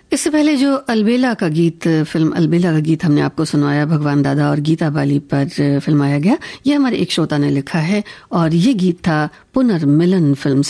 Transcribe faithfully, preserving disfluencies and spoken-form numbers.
इससे पहले जो अलबेला का गीत, फिल्म अलबेला का गीत हमने आपको सुनवाया, भगवान दादा और गीता बाली पर फिल्माया गया, यह हमारे एक श्रोता ने लिखा है और ये गीत था पुनर्मिलन फिल्म से।